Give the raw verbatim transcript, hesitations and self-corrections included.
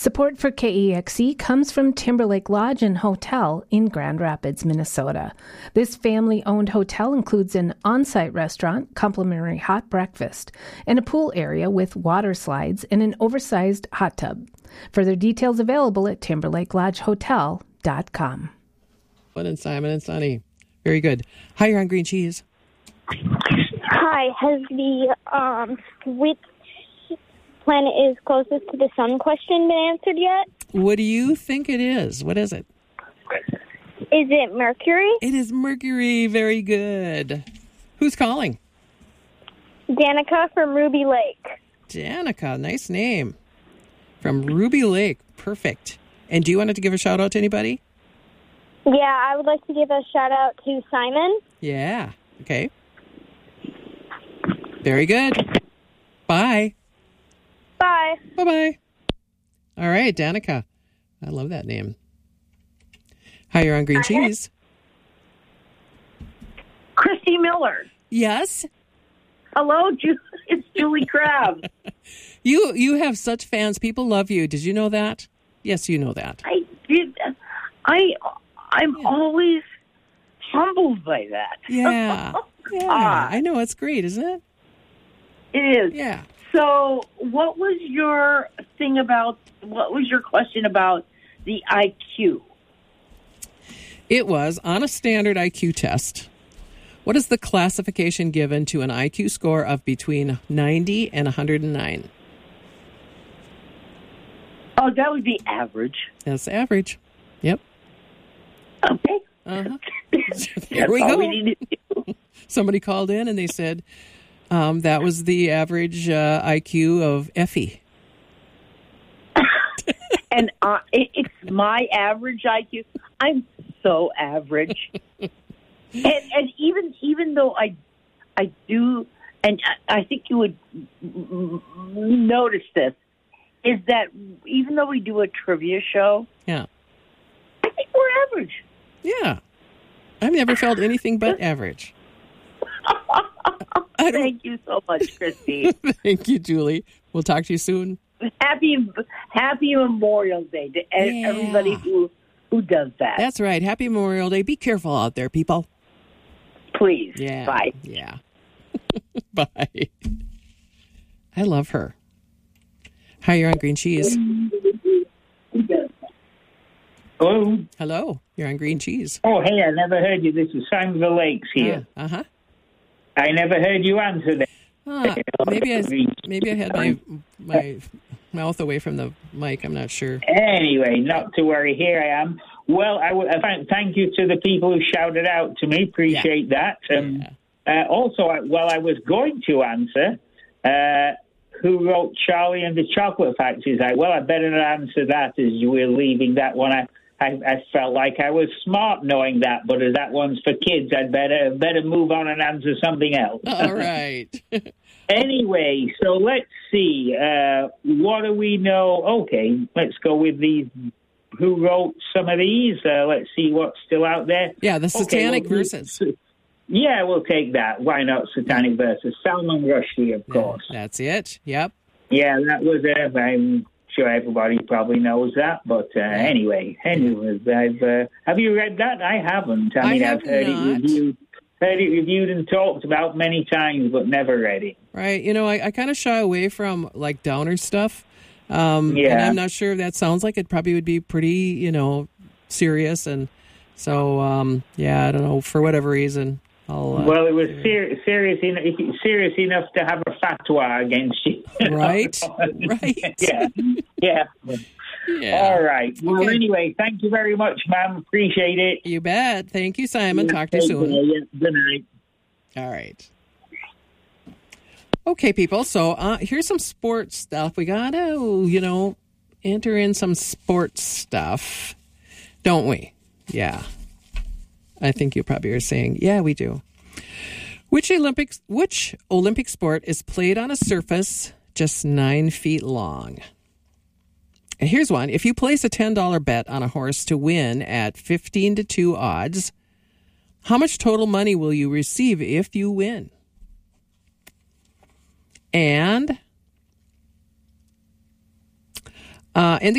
Support for K E X E comes from Timberlake Lodge and Hotel in Grand Rapids, Minnesota. This family-owned hotel includes an on-site restaurant, complimentary hot breakfast, and a pool area with water slides and an oversized hot tub. Further details available at timberlake lodge hotel dot com. Fun and Simon and Sonny. Very good. Hi, you're on Green Cheese. Hi, has the um, which planet is closest to the sun question been answered yet? What do you think it is? What is it? Is it Mercury? It is Mercury. Very good. Who's calling? Danica from Ruby Lake. Danica, nice name. From Ruby Lake. Perfect. And do you want to give a shout out to anybody? Yeah, I would like to give a shout out to Simon. Yeah. Okay. Very good. Bye. Bye. Bye-bye. All right, Danica. I love that name. Hi, you're on Green Cheese. Christy Miller. Yes? Hello, Ju- it's Julie Crabb. you you have such fans. People love you. Did you know that? Yes, you know that. I did. I, I'm yeah. always humbled by that. Yeah. Yeah. uh, I know. It's great, isn't it? It is. Yeah. So what was your thing about, what was your question about the I Q? It was, on a standard I Q test, what is the classification given to an I Q score of between ninety and one hundred nine? Oh, that would be average. That's average. Yep. Okay. Uh-huh. There we go. We Somebody called in and they said um, that was the average uh, I Q of Effie. And uh, it, it's my average I Q. I'm so average. and and even even though I I do, and I think you would notice this, is that even though we do a trivia show, yeah, I think we're average. Yeah. I've never felt anything but average. Thank you so much, Christy. Thank you, Julie. We'll talk to you soon. Happy Happy Memorial Day to yeah. everybody who, who does that. That's right. Happy Memorial Day. Be careful out there, people. Please. Yeah. Bye. Yeah. Bye. I love her. Hi, you're on Green Cheese. Hello? Hello. You're on Green Cheese. Oh, hey, I never heard you. This is Simon the Lakes here. Uh, uh-huh. I never heard you answer that. Uh, maybe I maybe I had my my mouth away from the mic. I'm not sure. Anyway, not to worry. Here I am. Well, I, w- I thank you to the people who shouted out to me. Appreciate yeah. that. Um, yeah. uh, also, well, I was going to answer uh, who wrote Charlie and the Chocolate Factory. Like, well, I better not answer that as we're leaving that one. I, I, I felt like I was smart knowing that, but as that one's for kids, I'd better better move on and answer something else. All right. Anyway, so let's see. Uh, what do we know? Okay, let's go with these. Who wrote some of these? Uh, let's see what's still out there. Yeah, the Satanic okay, well, Verses. Yeah, we'll take that. Why not Satanic Verses? Salman Rushdie, of course. Yeah, that's it. Yep. Yeah, that was it. I'm sure everybody probably knows that. But uh, yeah. anyway, anyways, I've, uh, have you read that? I haven't. I mean, I I've heard not. it reviewed. Heard it reviewed and talked about many times, but never read it. Right. You know, I, I kind of shy away from, like, downer stuff. Um, yeah. And I'm not sure if that sounds like it probably would be pretty, you know, serious. And so, um, yeah, I don't know, for whatever reason. I'll, uh, well, it was ser- serious, en- serious enough to have a fatwa against you. Right. Right. yeah. Yeah. Yeah. All right. Well, okay. Anyway, thank you very much, ma'am. Appreciate it. You bet. Thank you, Simon. Yeah, Talk to you soon. Yeah, good night. All right. Okay, people. So uh, here's some sports stuff. We got to, you know, enter in some sports stuff, don't we? Yeah. I think you probably are saying, yeah, we do. Which Olympics, which Olympic sport is played on a surface just nine feet long? And here's one. If you place a ten dollars bet on a horse to win at fifteen to two odds, how much total money will you receive if you win? And uh, in the